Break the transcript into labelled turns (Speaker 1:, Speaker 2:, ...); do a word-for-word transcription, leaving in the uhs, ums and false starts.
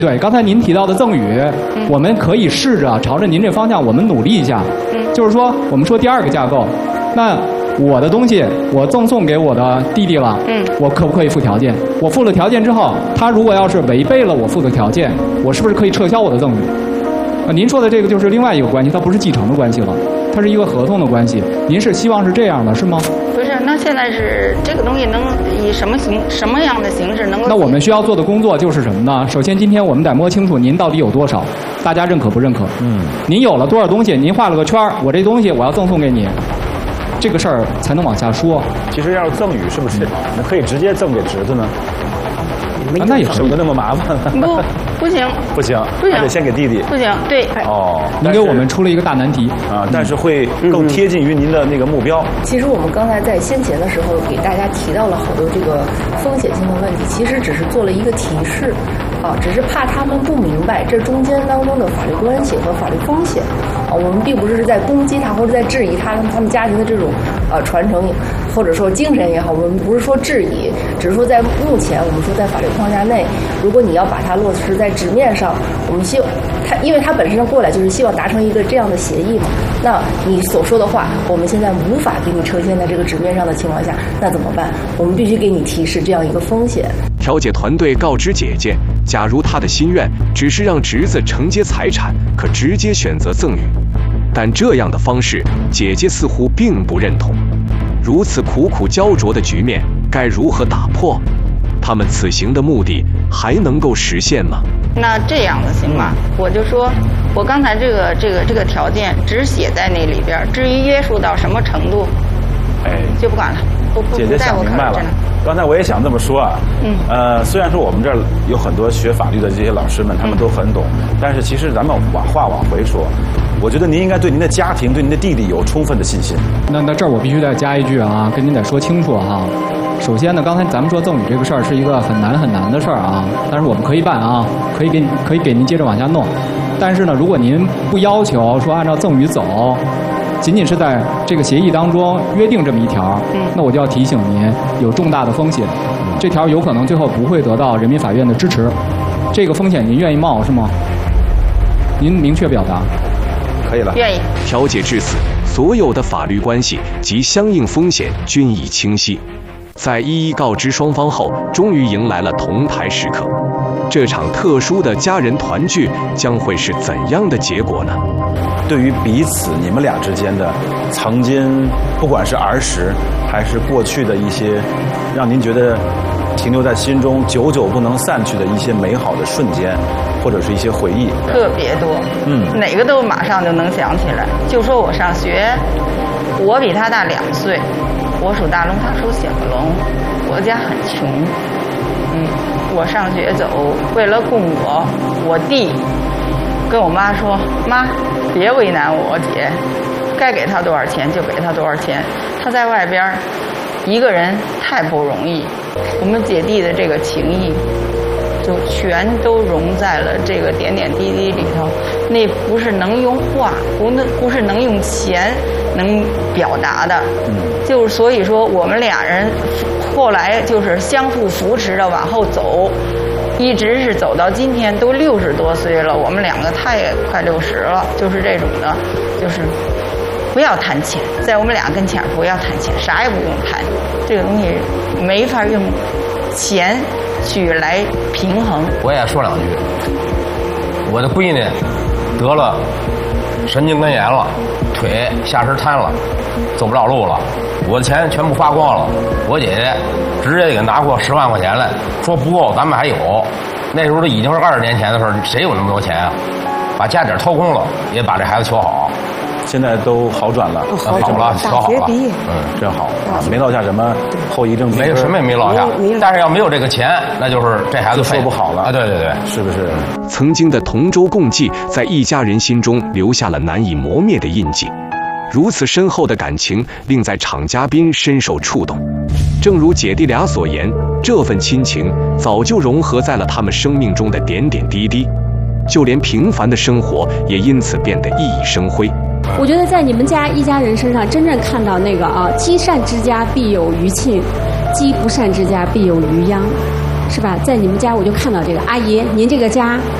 Speaker 1: 对，刚才您提到的赠与，嗯、我们可以试着朝着您这方向，我们努力一下。嗯、就是说，我们说第二个架构，那我的东西我赠送给我的弟弟了，嗯，我可不可以附条件？我附了条件之后，他如果要是违背了我附的条件，我是不是可以撤销我的赠与？啊，您说的这个就是另外一个关系，它不是继承的关系了，它是一个合同的关系。您是希望是这样的，是吗？
Speaker 2: 不是，那现在是这个东西能以什么形什么样的形式能够？
Speaker 1: 那我们需要做的工作就是什么呢？首先，今天我们得摸清楚您到底有多少，大家认可不认可？嗯，您有了多少东西？您画了个圈儿，我这东西我要赠送给你，这个事儿才能往下说。
Speaker 3: 其实要是赠与，是不是那可以直接赠给侄子呢？
Speaker 1: 啊、那也
Speaker 3: 省得那么麻烦。
Speaker 2: 不，不行，
Speaker 3: 不行，
Speaker 2: 不行，
Speaker 3: 还得先给弟弟。
Speaker 2: 不行，对。
Speaker 3: 哦，
Speaker 1: 您给我们出了一个大难题
Speaker 3: 啊，但是会更贴近于您的那个目标。
Speaker 4: 其实我们刚才在先前的时候给大家提到了好多这个风险性的问题，其实只是做了一个提示，啊，只是怕他们不明白这中间当中的法律关系和法律风险。啊，我们并不是在攻击他或者在质疑他他们家庭的这种呃传承，或者说精神也好，我们不是说质疑，只是说在目前我们说在法律框架内，如果你要把它落实在纸面上，我们希望他，因为他本身过来就是希望达成一个这样的协议嘛。那你所说的话，我们现在无法给你呈现在这个纸面上的情况下，那怎么办？我们必须给你提示这样一个风险。
Speaker 5: 调解团队告知姐姐，假如她的心愿只是让侄子承接财产，可直接选择赠与，但这样的方式，姐姐似乎并不认同。如此苦苦焦灼的局面，该如何打破？他们此行的目的还能够实现吗？
Speaker 2: 那这样的行吗？我就说，我刚才这个这个这个条件只写在那里边，至于约束到什么程度，哎，就不管了。不不
Speaker 3: 姐姐想明白了。刚才我也想这么说啊，嗯，呃，虽然说我们这儿有很多学法律的这些老师们，他们都很懂，嗯、但是其实咱们往话往回说，我觉得您应该对您的家庭、对您的弟弟有充分的信心。
Speaker 1: 那那这儿我必须得加一句啊，跟您得说清楚哈。首先呢，刚才咱们说赠与这个事儿是一个很难很难的事儿啊，但是我们可以办啊，可以给可以给您接着往下弄。但是呢，如果您不要求说按照赠与走，仅仅是在这个协议当中约定这么一条，嗯，那我就要提醒您有重大的风险，这条有可能最后不会得到人民法院的支持，这个风险您愿意冒是吗？您明确表达。
Speaker 3: 可以了。
Speaker 2: 愿意。
Speaker 5: 调解至此，所有的法律关系及相应风险均已清晰。在一一告知双方后，终于迎来了同台时刻。这场特殊的家人团聚将会是怎样的结果呢？
Speaker 3: 对于彼此你们俩之间的曾经，不管是儿时还是过去的一些让您觉得停留在心中久久不能散去的一些美好的瞬间，或者是一些回忆，
Speaker 2: 特别多，嗯，哪个都马上就能想起来。就说我上学，我比他大两岁，我属大龙，他属小龙，我家很穷，嗯，我上学走，为了供我，我弟跟我妈说，妈，别为难我姐，该给他多少钱就给他多少钱，他在外边一个人太不容易，我们姐弟的这个情谊就全都融在了这个点点滴滴里头，那不是能用话，不能不是能用钱能表达的，就是所以说我们俩人后来就是相互扶持着往后走，一直是走到今天都六十多岁了，我们两个太快六十了，就是这种的，就是不要谈钱，在我们俩跟前不要谈钱，啥也不用谈，这个东西没法用钱去来平衡。
Speaker 6: 我也说两句，我的闺女得了神经根炎了，腿下肢瘫了，走不了路了，我的钱全部花光了，我姐姐直接给拿过十万块钱来，说不够咱们还有，那时候都已经是二十年前的事儿，谁有那么多钱啊？把家底掏空了，也把这孩子求好。
Speaker 3: 现在都好转了，
Speaker 6: 好了，求好了，
Speaker 3: 嗯，真好啊，没落下什么后遗症，
Speaker 6: 没什么也没落下。但是要没有这个钱，那就是这孩子
Speaker 3: 就说不好了
Speaker 6: 啊！对对对，
Speaker 3: 是不是？
Speaker 5: 曾经的同舟共济，在一家人心中留下了难以磨灭的印记。如此深厚的感情，令在场嘉宾深受触动。正如姐弟俩所言，这份亲情早就融合在了他们生命中的点点滴滴，就连平凡的生活也因此变得熠熠生辉。
Speaker 7: 我觉得在你们家一家人身上，真正看到那个啊，积善之家必有余庆，积不善之家必有余殃。 是吧？在你们家我就看到这个阿姨，您这个家